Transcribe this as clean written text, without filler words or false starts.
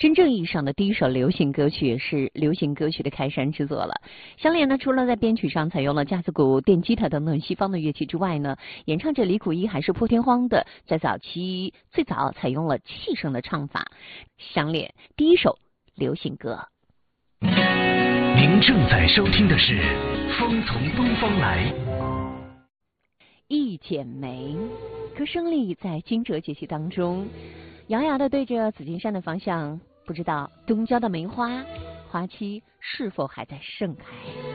真正意义上的第一首流行歌曲，也是流行歌曲的开山之作了。香莲呢，除了在编曲上采用了架子鼓、电吉他等等西方的乐器之外呢，演唱者李谷一还是破天荒的在最早采用了气声的唱法。香莲第一首流行歌。 您正在收听的是《风从东方来》。 一剪梅，歌声里在惊蛰节气当中，遥遥的对着紫金山的方向，不知道东郊的梅花花期是否还在盛开。